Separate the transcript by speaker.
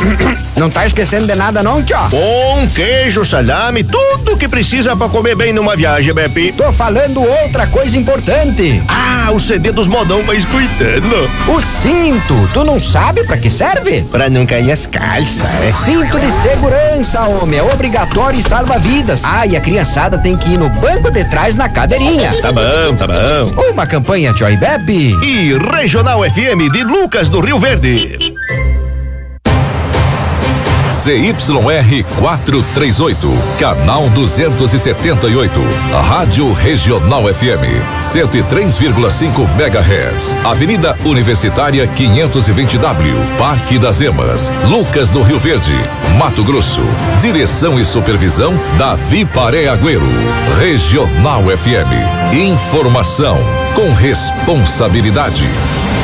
Speaker 1: Não tá esquecendo de nada não, tio?
Speaker 2: Pão, queijo, salame, tudo que precisa pra comer bem numa viagem, Beppe.
Speaker 1: Tô falando outra coisa importante.
Speaker 2: Ah, o CD dos modão vai escutando.
Speaker 1: O cinto, tu não sabe pra que serve?
Speaker 2: Pra não cair as calças.
Speaker 1: É cinto de segurança, homem, é obrigatório e salva vidas. Ah, e a criançada tem que ir no banco de trás na cadeirinha.
Speaker 2: Tá bom, tá bom.
Speaker 1: Uma campanha Joy Bebe
Speaker 2: e Regional FM de Lucas do Rio Verde.
Speaker 3: ZYR 438, canal 278, Rádio Regional FM, 103,5 MHz, Avenida Universitária 520W, Parque das Emas, Lucas do Rio Verde, Mato Grosso. Direção e supervisão Davi Paré Agüero. Regional FM, informação com responsabilidade.